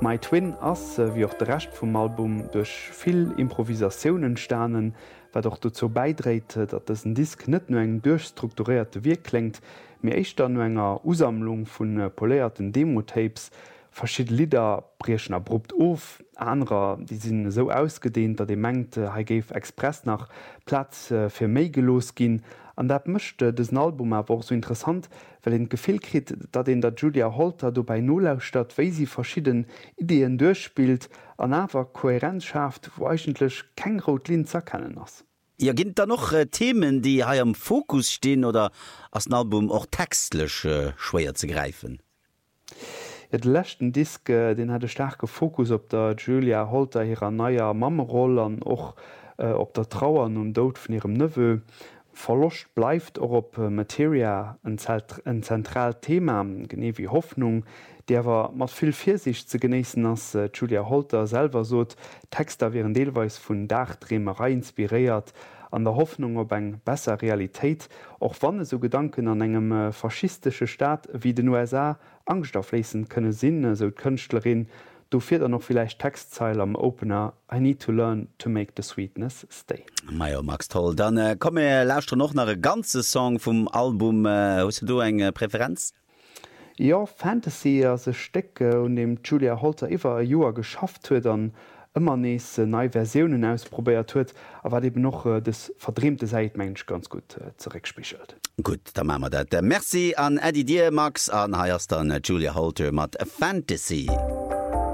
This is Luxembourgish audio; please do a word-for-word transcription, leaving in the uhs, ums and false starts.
My Twin ass wie auch der Rest vom Album durch viel Improvisationen stanen, wat doch dazu beidreht, dat es ein Disk net nur eng durchstrukturierte Wirk klingt, mir echt dann nur enger Usammlung von polierten Demotapes, verschiedene Lieder brischen abrupt auf, andere die sind so ausgedehnt, dat die mengt ha gave Express nach Platz für Meigelos gin. An dat mëchte des Album awer so interessant, well en Gefehl krit, dat den der Julia Holter do bei Nolausstat wéi sie verschieden Ideen durchspielt, an awer Kohärenz schafft, wo eigentlech keng Rotlin zerkennen ass. Ja, ginnt da noch äh, Themen, die ha am Fokus stehen oder as ein Album auch textlech äh, schwer zu greifen? Et lächten Disk äh, den hat starke Fokus op der Julia Holter ihrer neuer Mammerolle an och äh, op der Trauer um Dod von ihrem Neveu. Verlocht bleibt auch op Materia ein, ein zentral Thema, gene wie Hoffnung, der war mat viel Pfirsicht zu genießen, als äh, Julia Holter selber sot, Texter wären deelweis vun Dachdremerei inspiriert, an der Hoffnung op eng besser Realität, auch wann so Gedanken an engem äh, faschistische Staat wie den U S A Angst auflesen könne sinn, so Künstlerin, du fehlt noch vielleicht Textzeile am Opener I need to learn to make the sweetness stay. Meier Max toll. Dann äh, komme lauscht noch nach e ganze Song vom Album äh, hast du eng äh, Präferenz? Ja, Fantasy as se Stecke und dem Julia Holter iwwer a Joer geschafft huet an immer nees äh, neii Versionen ausprobiert huet, aber eben noch äh, das verdrehmte Seitmensch ganz gut äh, zurückspichelt. Gut, dann machen wir dat. Merci an Eddie Dir, Max, an Hayers dann äh, Julia Holter mat Fantasy.